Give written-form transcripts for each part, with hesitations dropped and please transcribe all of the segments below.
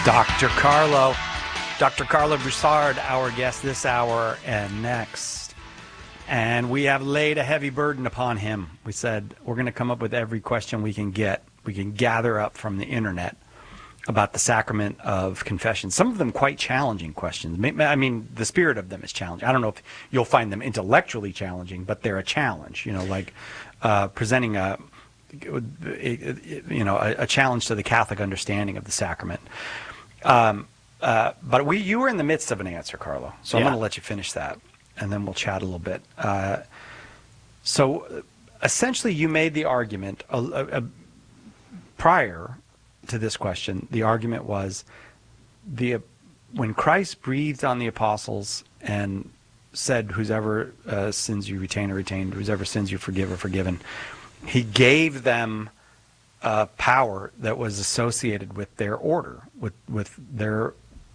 Dr. Carlo Broussard, our guest this hour and next. And we have laid a heavy burden upon him. We said we're going to come up with every question we can gather up from the internet about the sacrament of confession. Some of them quite challenging questions. I mean, the spirit of them is challenging. I don't know if you'll find them intellectually challenging, but they're a challenge, like presenting a challenge to the Catholic understanding of the sacrament. But you were in the midst of an answer, Carlo, so I'm going to let you finish that, and then we'll chat a little bit. So essentially you made the argument prior to this question. The argument was when Christ breathed on the apostles and said, whosever sins you retain are retained, whosever sins you forgive are forgiven, he gave them power that was associated with their order, with their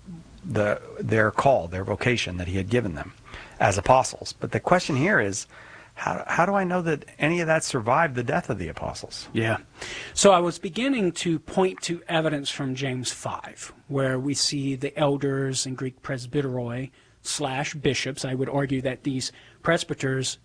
call, their vocation that he had given them as apostles. But the question here is, how do I know that any of that survived the death of the apostles? Yeah. So I was beginning to point to evidence from James 5, where we see the elders and Greek presbyteroi / bishops. I would argue that these presbyters,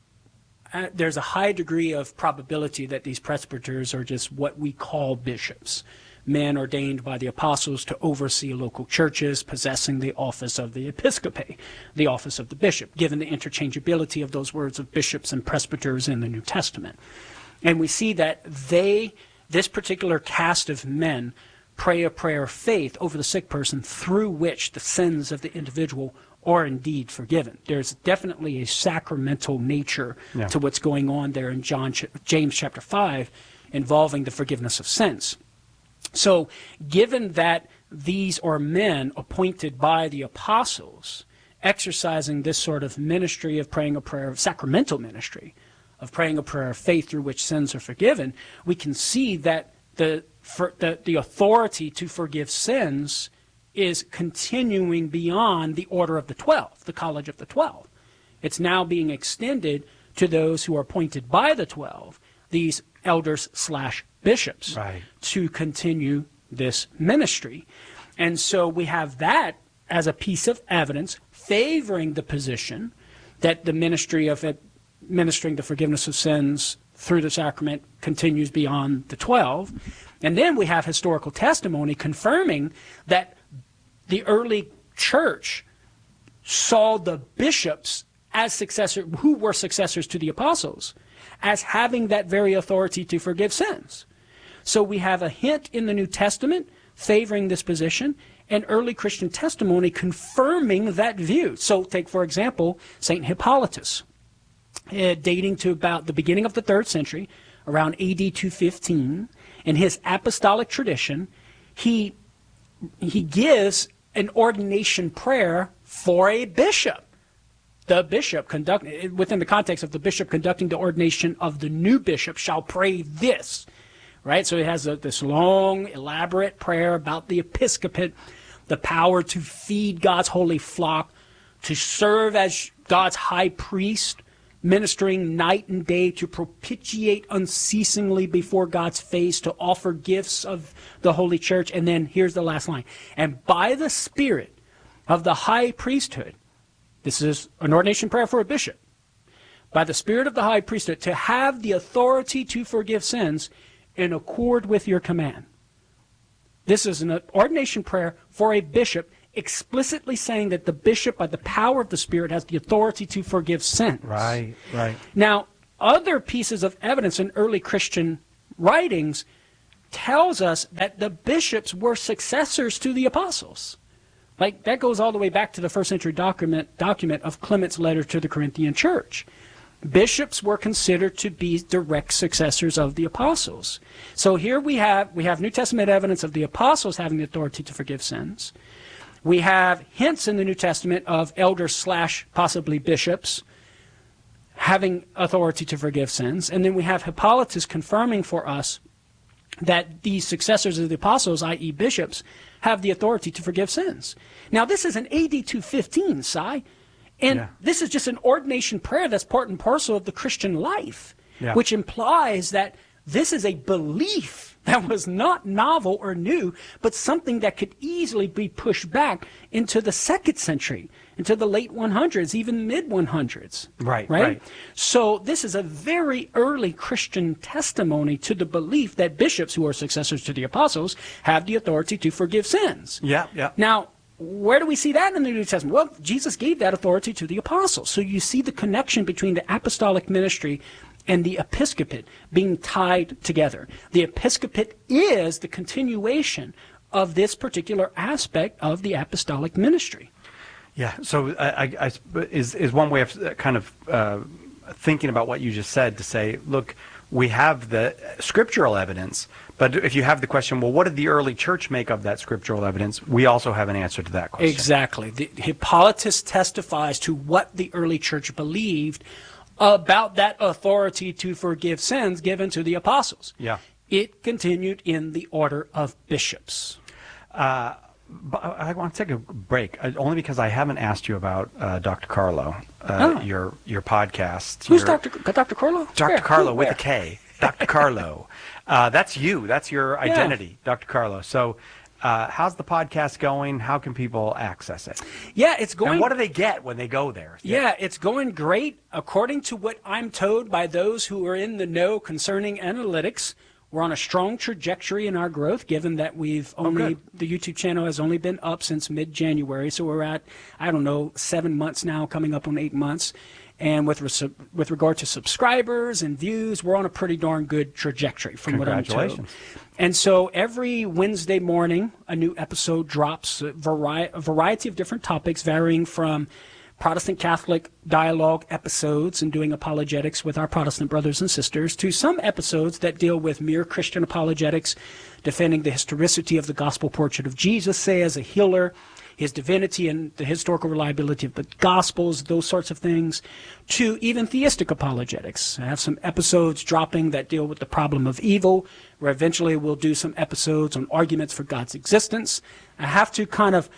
there's a high degree of probability that these presbyters are just what we call bishops, men ordained by the apostles to oversee local churches, possessing the office of the episcopae, the office of the bishop, given the interchangeability of those words of bishops and presbyters in the New Testament. And we see that this particular caste of men, pray a prayer of faith over the sick person through which the sins of the individual are indeed forgiven. There's definitely a sacramental nature to what's going on there in James chapter 5 involving the forgiveness of sins. So given that these are men appointed by the apostles, exercising this sort of ministry of praying a prayer, of sacramental ministry, of praying a prayer of faith through which sins are forgiven, we can see that the authority to forgive sins is continuing beyond the order of the 12, the College of the 12. It's now being extended to those who are appointed by the 12, these elders / bishops, to continue this ministry. And so we have that as a piece of evidence favoring the position that the ministry of administering the forgiveness of sins through the sacrament continues beyond the 12. And then we have historical testimony confirming that the early church saw the bishops as successors, who were successors to the apostles, as having that very authority to forgive sins. So we have a hint in the New Testament favoring this position, and early Christian testimony confirming that view. So take, for example, St. Hippolytus, dating to about the beginning of the 3rd century, around AD 215. In his apostolic tradition, he gives an ordination prayer for a bishop. The bishop within the context of the bishop conducting the ordination of the new bishop shall pray this, right? So it has this long, elaborate prayer about the episcopate, the power to feed God's holy flock, to serve as God's high priest, ministering night and day to propitiate unceasingly before God's face, to offer gifts of the Holy Church. And then here's the last line. And by the Spirit of the high priesthood, this is an ordination prayer for a bishop, by the Spirit of the high priesthood, to have the authority to forgive sins in accord with your command. This is an ordination prayer for a bishop, explicitly saying that the bishop, by the power of the Spirit, has the authority to forgive sins. Right. Now, other pieces of evidence in early Christian writings tells us that the bishops were successors to the apostles. Like, that goes all the way back to the 1st century document of Clement's letter to the Corinthian church. Bishops were considered to be direct successors of the apostles. So here we have New Testament evidence of the apostles having the authority to forgive sins. We have hints in the New Testament of elders / possibly bishops having authority to forgive sins. And then we have Hippolytus confirming for us that these successors of the apostles, i.e. bishops, have the authority to forgive sins. Now, this is an AD 215, Si, and this is just an ordination prayer that's part and parcel of the Christian life, which implies that this is a belief that was not novel or new, but something that could easily be pushed back into the 2nd century, into the late 100s, even mid 100s. Right. So this is a very early Christian testimony to the belief that bishops, who are successors to the apostles, have the authority to forgive sins. Yeah. Now, where do we see that in the New Testament? Well, Jesus gave that authority to the apostles. So you see the connection between the apostolic ministry and the episcopate being tied together. The episcopate is the continuation of this particular aspect of the apostolic ministry. Yeah. So I is one way of kind of thinking about what you just said, to say, look, we have the scriptural evidence, but if you have the question, well, what did the early church make of that scriptural evidence? We also have an answer to that question. Exactly. Hippolytus testifies to what the early church believed about that authority to forgive sins given to the apostles. Yeah. It continued in the order of bishops. But I want to take a break, only because I haven't asked you about Dr. Carlo, your podcast. Who's Dr. Carlo? Dr. Carlo with a K. Dr. Carlo. That's you. That's your identity, Dr. Carlo. So how's the podcast going? How can people access it? Yeah, it's going... And what do they get when they go there? Yeah, it's going great. According to what I'm told by those who are in the know concerning analytics, we're on a strong trajectory in our growth, given that the YouTube channel has only been up since mid-January. So we're at, 7 months now, coming up on 8 months. And with regard to subscribers and views, we're on a pretty darn good trajectory from what I'm told. Congratulations. And so every Wednesday morning, a new episode drops, a variety of different topics, varying from Protestant Catholic dialogue episodes and doing apologetics with our Protestant brothers and sisters, to some episodes that deal with mere Christian apologetics, defending the historicity of the gospel portrait of Jesus, say, as a healer, his divinity and the historical reliability of the Gospels, those sorts of things, to even theistic apologetics. I have some episodes dropping that deal with the problem of evil, where eventually we'll do some episodes on arguments for God's existence. I have to kind of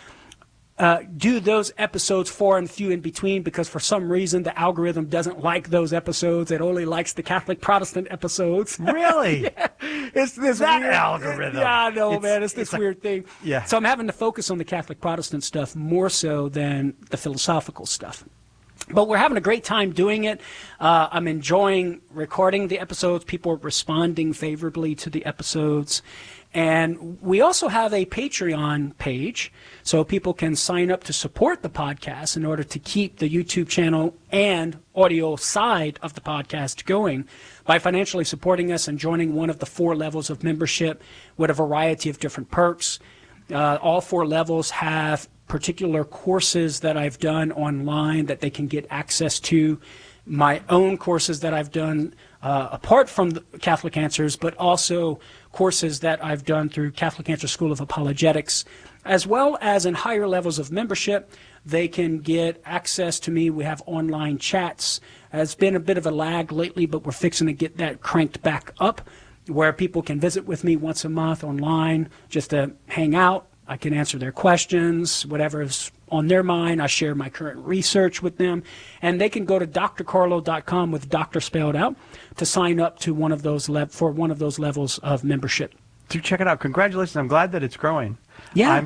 do those episodes far and few in between, because for some reason the algorithm doesn't like those episodes. It only likes the Catholic Protestant episodes. Really? Yeah. It's this that weird algorithm. Yeah, I know, man. It's this weird thing. Yeah. So I'm having to focus on the Catholic Protestant stuff more so than the philosophical stuff. But we're having a great time doing it. I'm enjoying recording the episodes. People are responding favorably to the episodes. And we also have a Patreon page, so people can sign up to support the podcast in order to keep the YouTube channel and audio side of the podcast going by financially supporting us and joining one of the 4 levels of membership with a variety of different perks. All 4 levels have particular courses that I've done online that they can get access to, my own courses that I've done apart from the Catholic Answers, but also courses that I've done through Catholic Answers School of Apologetics, as well as in higher levels of membership. They can get access to me. We have online chats. It's been a bit of a lag lately, but we're fixing to get that cranked back up, where people can visit with me once a month online just to hang out. I can answer their questions, whatever's on their mind. I share my current research with them. And they can go to drcarlo.com with doctor spelled out to sign up to one of those for one of those levels of membership. Do check it out. Congratulations. I'm glad that it's growing. Yeah.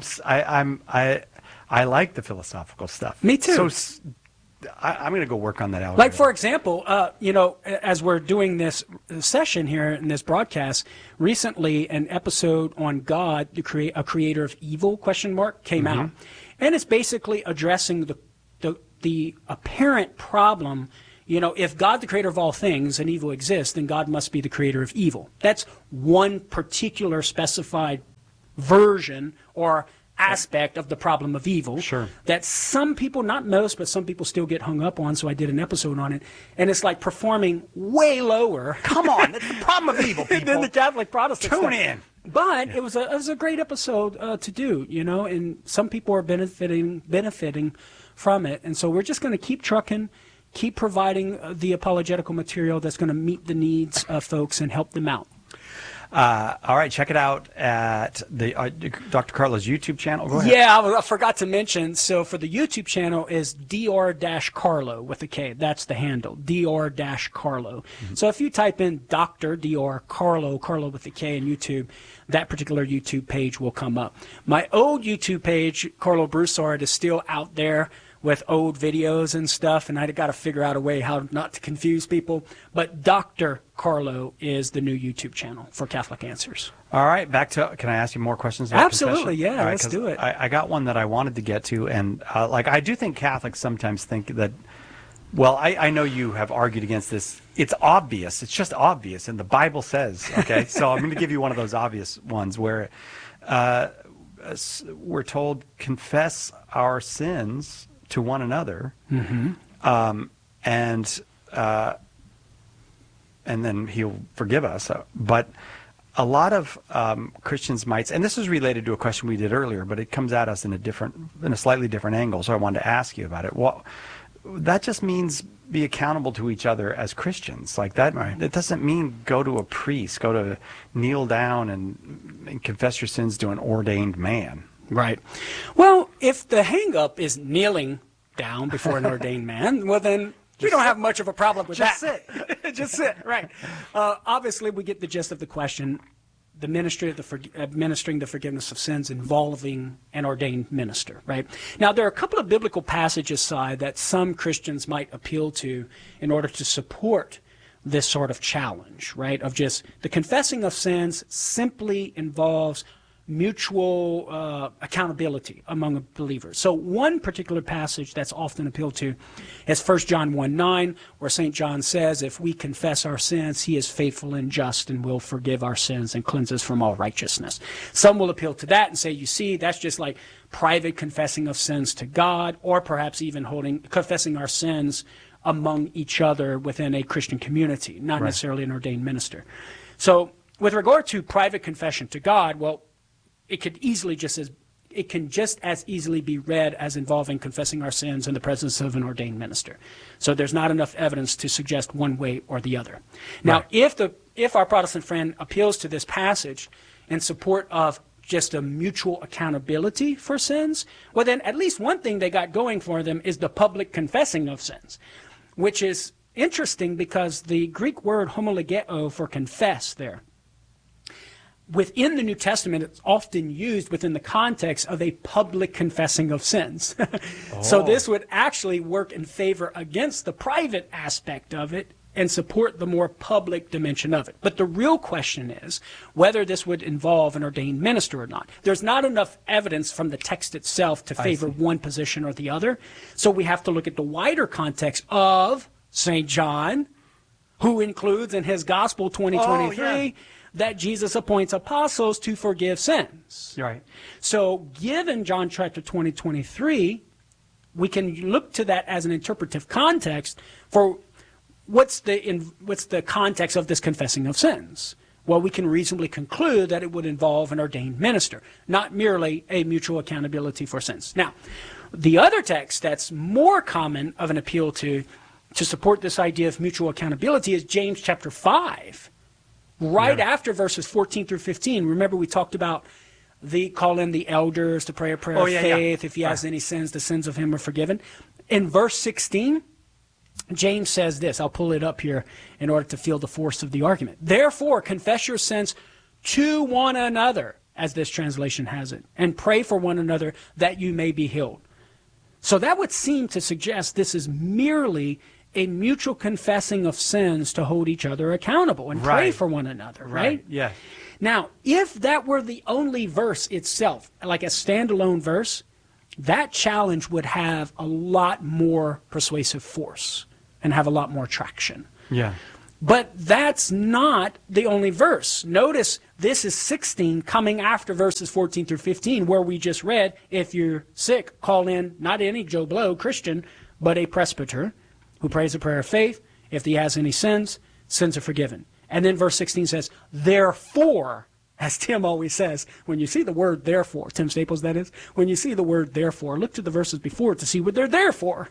I like the philosophical stuff. Me too. So I'm going to go work on that algorithm. Like, for example, as we're doing this session here in this broadcast, recently an episode on God, a creator of evil, came out. And it's basically addressing the apparent problem. If God, the creator of all things, and evil exists, then God must be the creator of evil. That's one particular specified version or aspect of the problem of evil. Sure. That some people, not most, but some people still get hung up on, so I did an episode on it. And it's like performing way lower. Come on, that's the problem of evil, people. Than the Catholic Protestant Tune stuff. in. But it was a great episode to do, and some people are benefiting from it. And so we're just going to keep trucking, keep providing the apologetical material that's going to meet the needs of folks and help them out. All right, check it out at the Dr. Carlo's YouTube channel. Go ahead. Yeah, I forgot to mention. So for the YouTube channel is Dr-Carlo with a K. That's the handle, Dr-Carlo. So if you type in Dr. Carlo with a K in YouTube, that particular YouTube page will come up. My old YouTube page, Carlo Broussard, is still out there with old videos and stuff, and I got to figure out a way how not to confuse people. But Dr. Carlo is the new YouTube channel for Catholic Answers. All right, back to, can I ask you more questions about Absolutely, confession? yeah, Right, let's do it. I got one that I wanted to get to, and I do think Catholics sometimes think that, well, I know you have argued against this. It's obvious. It's just obvious, and the Bible says, okay? So I'm going to give you one of those obvious ones where we're told, confess our sins to one another, and then he'll forgive us. But a lot of Christians might, and this is related to a question we did earlier, but it comes at us in a slightly different angle. So I wanted to ask you about it. Well, that just means be accountable to each other as Christians. Like that, right. It doesn't mean go to a priest, go to kneel down and confess your sins to an ordained man. Right. Well, if the hang-up is kneeling down before an ordained man, well then we don't have much of a problem with that. Just sit. Just sit, right. Obviously, we get the gist of the question. The ministry of administering the forgiveness of sins involving an ordained minister, right? Now, there are a couple of biblical passages, Si, that some Christians might appeal to in order to support this sort of challenge, right? Of just the confessing of sins simply involves mutual accountability among believers. So one particular passage that's often appealed to is 1 John 1:9, where St. John says, if we confess our sins, he is faithful and just and will forgive our sins and cleanse us from all righteousness. Some will appeal to that and say, you see, that's just like private confessing of sins to God, or perhaps even confessing our sins among each other within a Christian community, not necessarily an ordained minister. So with regard to private confession to God, well, it can just as easily be read as involving confessing our sins in the presence of an ordained minister. So there's not enough evidence to suggest one way or the other. Now, if our Protestant friend appeals to this passage in support of just a mutual accountability for sins, well then at least one thing they got going for them is the public confessing of sins, which is interesting because the Greek word homologeo for confess there, within the New Testament, it's often used within the context of a public confessing of sins. So this would actually work in favor against the private aspect of it and support the more public dimension of it. But the real question is whether this would involve an ordained minister or not. There's not enough evidence from the text itself to favor one position or the other. So we have to look at the wider context of St. John, who includes in his Gospel 2023 that Jesus appoints apostles to forgive sins. Right. So given John chapter 20:23, we can look to that as an interpretive context for what's the context of this confessing of sins. Well, we can reasonably conclude that it would involve an ordained minister, not merely a mutual accountability for sins. Now, the other text that's more common of an appeal to support this idea of mutual accountability is James chapter 5. Right after verses 14 through 15, remember we talked about call in the elders to pray a prayer of faith. If he has any sins, the sins of him are forgiven. In verse 16, James says this. I'll pull it up here in order to feel the force of the argument. Therefore, confess your sins to one another, as this translation has it, and pray for one another that you may be healed. So that would seem to suggest this is merely a mutual confessing of sins to hold each other accountable and pray for one another, right? Yeah. Now, if that were the only verse itself, like a standalone verse, that challenge would have a lot more persuasive force and have a lot more traction. Yeah. But that's not the only verse. Notice this is 16 coming after verses 14 through 15, where we just read, if you're sick, call in not any Joe Blow Christian, but a presbyter who prays a prayer of faith. If he has any sins, sins are forgiven. And then verse 16 says, therefore, as Tim always says, when you see the word therefore, Tim Staples that is, when you see the word therefore, look to the verses before to see what they're there for.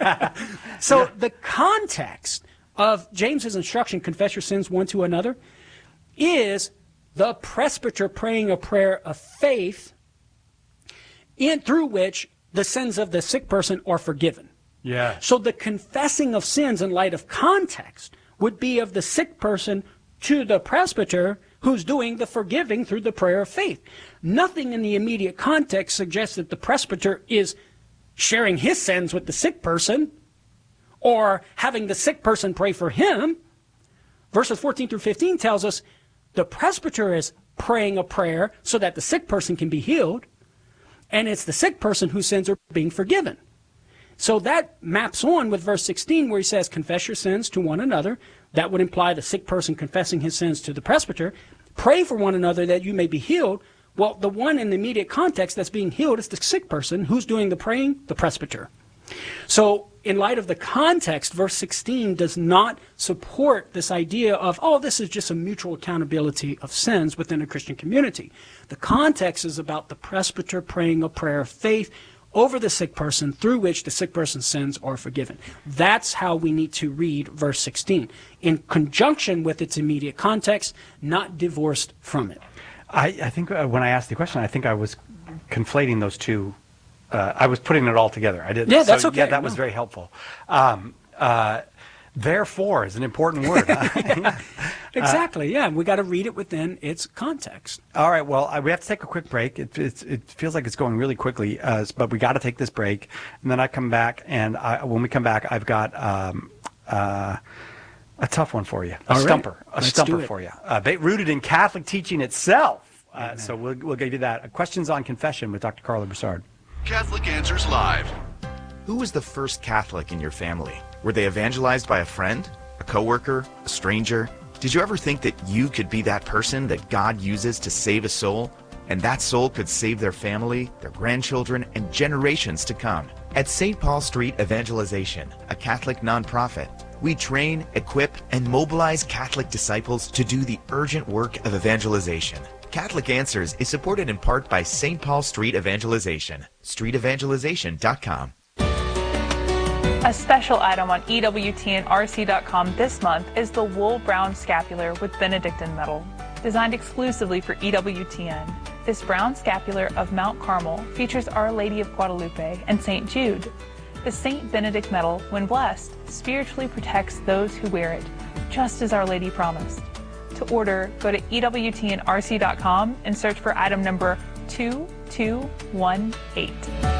So the context of James's instruction, confess your sins one to another, is the presbyter praying a prayer of faith through which the sins of the sick person are forgiven. Yeah. So the confessing of sins in light of context would be of the sick person to the presbyter who's doing the forgiving through the prayer of faith. Nothing in the immediate context suggests that the presbyter is sharing his sins with the sick person or having the sick person pray for him. Verses 14 through 15 tells us the presbyter is praying a prayer so that the sick person can be healed, and it's the sick person whose sins are being forgiven. So that maps on with verse 16 where he says, confess your sins to one another. That would imply the sick person confessing his sins to the presbyter. Pray for one another that you may be healed. Well, the one in the immediate context that's being healed is the sick person. Who's doing the praying? The presbyter. So in light of the context, verse 16 does not support this idea of, oh, this is just a mutual accountability of sins within a Christian community. The context is about the presbyter praying a prayer of faith over the sick person through which the sick person's sins are forgiven. That's how we need to read verse 16, in conjunction with its immediate context, not divorced from it. I think when I asked the question, I think I was conflating those two. I was putting it all together. I did. Yeah, that's okay. Yeah, that was very helpful. Therefore is an important word. Exactly, yeah. We got to read it within its context. All right, well, we have to take a quick break. It feels like it's going really quickly, but we got to take this break. And then I come back, and when we come back, I've got a tough one for you, a stumper for you, rooted in Catholic teaching itself. So we'll give you that. Questions on confession with Dr. Carla Broussard. Catholic Answers Live. Who was the first Catholic in your family? Were they evangelized by a friend, a coworker, a stranger? Did you ever think that you could be that person that God uses to save a soul? And that soul could save their family, their grandchildren, and generations to come. At St. Paul Street Evangelization, a Catholic nonprofit, we train, equip, and mobilize Catholic disciples to do the urgent work of evangelization. Catholic Answers is supported in part by St. Paul Street Evangelization, streetevangelization.com. A special item on EWTNRC.com this month is the Wool Brown Scapular with Benedictine metal, designed exclusively for EWTN. This brown scapular of Mount Carmel features Our Lady of Guadalupe and St. Jude. The St. Benedict medal, when blessed, spiritually protects those who wear it, just as Our Lady promised. To order, go to EWTNRC.com and search for item number 2218.